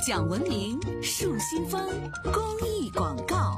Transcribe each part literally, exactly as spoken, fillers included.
讲文明，树新风，公益广告。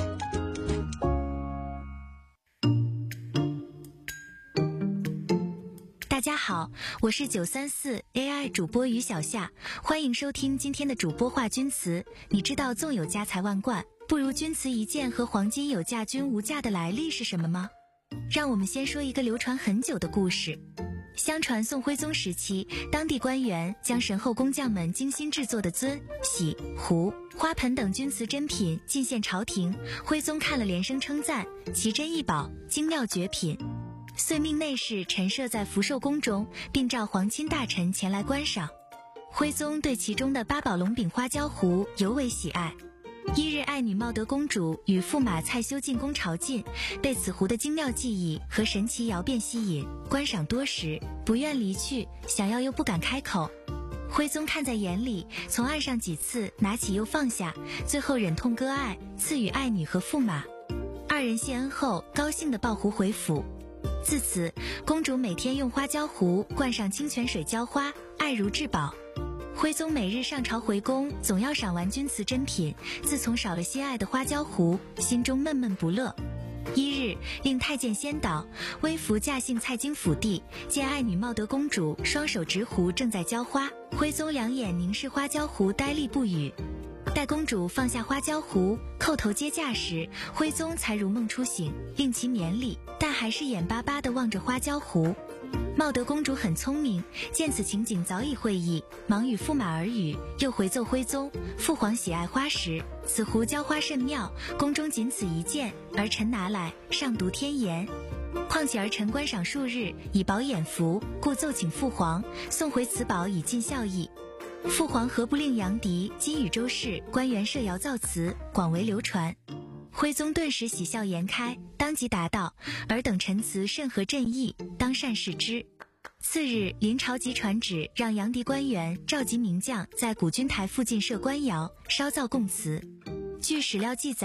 大家好，我是九三四 A I 主播于小夏，欢迎收听今天的主播话钧词。你知道纵有家财万贯，不如钧瓷一件和黄金有价均无价的来历是什么吗？让我们先说一个流传很久的故事。相传宋徽宗时期，当地官员将神后工匠们精心制作的尊、玺、壶、花盆等钧瓷珍品进献朝廷，徽宗看了连声称赞，奇珍异宝，精妙绝品，遂命内侍陈设在福寿宫中，并召皇亲大臣前来观赏。徽宗对其中的八宝龙柄花椒壶尤为喜爱。一日，爱女茂德公主与驸马蔡修进宫朝觐，被此壶的精妙技艺和神奇窑变吸引，观赏多时，不愿离去，想要又不敢开口。徽宗看在眼里，从案上几次拿起又放下，最后忍痛割爱，赐予爱女和驸马。二人谢恩后，高兴地抱壶回府。自此，公主每天用花椒壶灌上清泉水浇花，爱如至宝。徽宗每日上朝回宫，总要赏玩钧瓷珍品，自从少了心爱的花椒壶，心中闷闷不乐。一日，令太监先导，微服驾幸蔡京府邸，见爱女茂德公主双手执壶正在浇花，徽宗两眼凝视花椒壶，呆立不语。待公主放下花椒壶，叩头接驾时，徽宗才如梦初醒，令其免礼，但还是眼巴巴地望着花椒壶。茂德公主很聪明，见此情景早已会意，忙与驸马耳语，又回奏徽宗，父皇喜爱花石，此壶浇花甚妙，宫中仅此一件，儿臣拿来上读天言。况且儿臣观赏数日，以饱眼福，故奏请父皇送回此宝以尽孝义。父皇何不令杨迪、金禹州市官员设窑造瓷，广为流传。徽宗顿时喜笑颜开，当即答道：尔等陈词甚合朕意，当善视之。次日，临朝即传旨，让杨迪官员召集名匠，在古君台附近设官窑，烧造贡瓷。据史料记载，